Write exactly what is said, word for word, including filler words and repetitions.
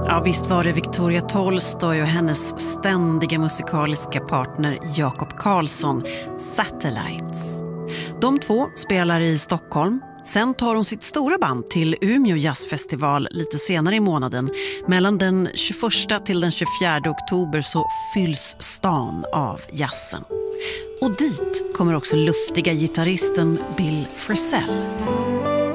Ja, visst var det Victoria Tolstoy och hennes ständiga musikaliska partner Jakob Karlsson, Satellites. De två spelar i Stockholm. Sen tar hon sitt stora band till Umeå jazzfestival lite senare i månaden. Mellan den tjugoförsta till den tjugofjärde oktober så fylls stan av jazzen. Och dit kommer också luftiga gitarristen Bill Frisell.